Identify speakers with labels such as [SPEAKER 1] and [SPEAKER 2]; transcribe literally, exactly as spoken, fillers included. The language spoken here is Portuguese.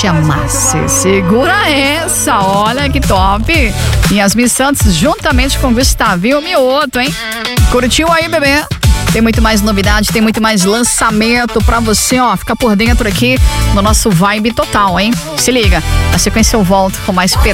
[SPEAKER 1] Tia Márcia. Segura essa, olha que top. Yasmin Santos juntamente com Gustavinho Mioto, hein? Curtiu aí, bebê? Tem muito mais novidade, tem muito mais lançamento pra você, ó, ficar por dentro aqui no nosso Vibe Total, hein? Se liga, na sequência eu volto com mais